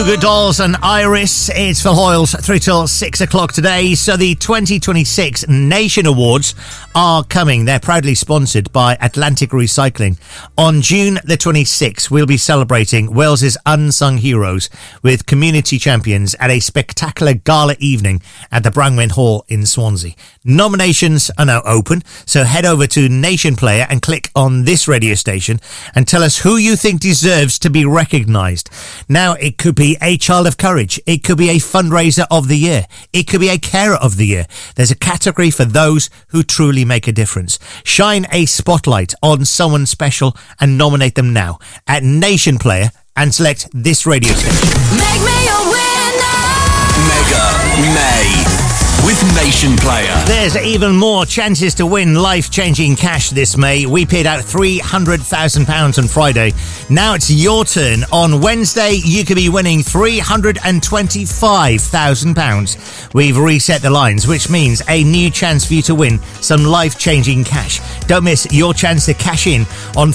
Good Dolls and Iris. It's Phil Hoyles, 3 till 6 o'clock today. So the 2026 Nation Awards are coming. They're proudly sponsored by Atlantic Recycling. On June the 26th, we'll be celebrating Wales's unsung heroes with community champions at a spectacular gala evening at the Brangwyn Hall in Swansea. Nominations are now open, so head over to Nation Player and click on this radio station and tell us who you think deserves to be recognised. Now, it could be a Child of Courage. It could be a Fundraiser of the Year. It could be a Carer of the Year. There's a category for those who truly make a difference. Shine a spotlight on someone special and nominate them now at Nation Player and select this radio station. Make me a winner! Mega May with Nation Player. There's even more chances to win life-changing cash this May. We paid out £300,000 on Friday. Now it's your turn. On Wednesday, you could be winning £325,000. We've reset the lines, which means a new chance for you to win some life-changing cash. Don't miss your chance to cash in on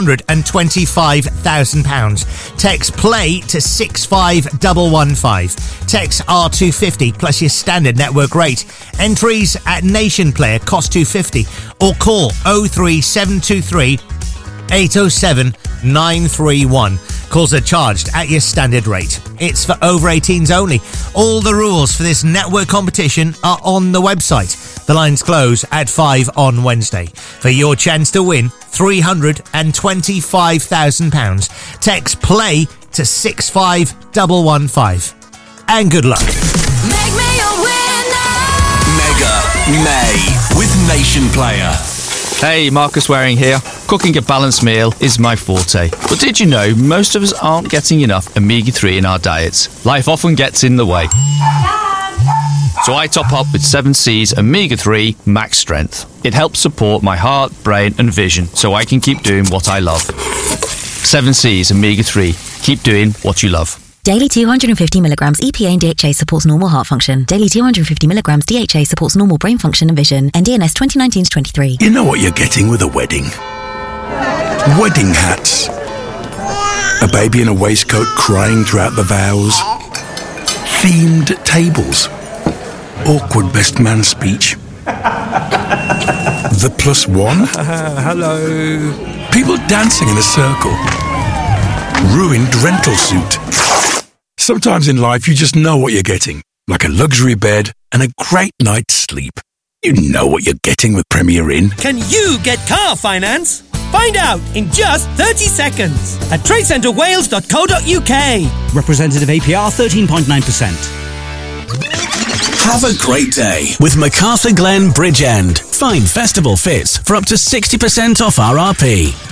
£325,000. Text PLAY to 65115. Text R250 plus your standard network rate. Entries at Nation Player cost £250 or call 03723 807 931. Calls are charged at your standard rate. It's for over 18s only. All the rules for this network competition are on the website. The lines close at 5 on Wednesday. For your chance to win £325,000, text PLAY to 65115. And good luck. Make me a winner! Mega May with Nation Player. Hey, Marcus Waring here. Cooking a balanced meal is my forte. But did you know most of us aren't getting enough omega-3 in our diets? Life often gets in the way. So I top up with 7C's Omega-3 Max Strength. It helps support my heart, brain and vision so I can keep doing what I love. 7C's Omega-3. Keep doing what you love. Daily 250 milligrams EPA and DHA supports normal heart function. Daily 250 milligrams DHA supports normal brain function and vision. NDNS 2019-23. You know what you're getting with a wedding? Wedding hats. A baby in a waistcoat crying throughout the vows. Themed tables. Awkward best man speech. The plus one. Hello. People dancing in a circle. Ruined rental suit. Sometimes in life you just know what you're getting, like a luxury bed and a great night's sleep. You know what you're getting with Premier Inn. Can you get car finance? Find out in just 30 seconds at tradecentrewales.co.uk. Representative APR 13.9%. Have a great day with MacArthur Glen Bridgend. Find festival fits for up to 60% off RRP.